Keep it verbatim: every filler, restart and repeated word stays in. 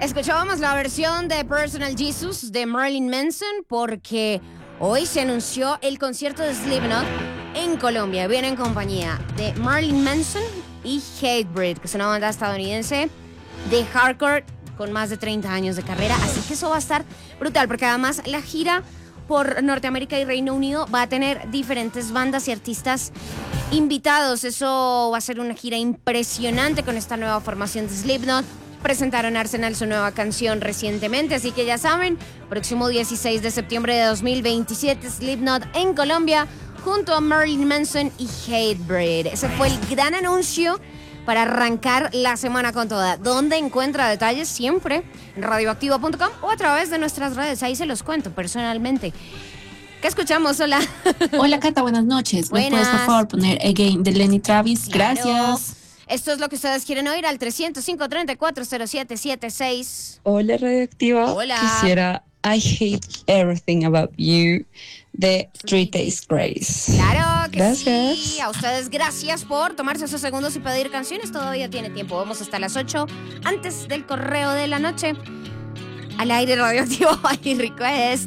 Escuchábamos la versión de Personal Jesus de Marilyn Manson porque hoy se anunció el concierto de Slipknot en Colombia. Viene en compañía de Marilyn Manson y Hatebreed, que es una banda estadounidense de hardcore con más de treinta años de carrera. Así que eso va a estar brutal, porque además la gira por Norteamérica y Reino Unido va a tener diferentes bandas y artistas invitados. Eso va a ser una gira impresionante con esta nueva formación de Slipknot. Presentaron Arsenal su nueva canción recientemente, así que ya saben, próximo dieciséis de septiembre de dos mil veintisiete, Slipknot en Colombia, junto a Marilyn Manson y Hatebreed. Ese fue el gran anuncio para arrancar la semana con toda. ¿Dónde encuentra detalles? Siempre en radioactivo punto com o a través de nuestras redes. Ahí se los cuento personalmente. ¿Qué escuchamos? Hola. Hola, Cata, buenas noches. Buenas. ¿Me puedes, por favor, poner Again de Lenny Travis? Claro. Gracias. Esto es lo que ustedes quieren oír al trescientos cinco, treinta y cuatro, cero siete siete seis. Hola, Radioactiva. Hola. Quisiera I Hate Everything About You de Three Days Grace. Claro que Gracias. sí. A ustedes gracias por tomarse esos segundos y pedir canciones. Todavía tiene tiempo. Vamos hasta las ocho antes del correo de la noche. Al aire radioactivo. Ay, request.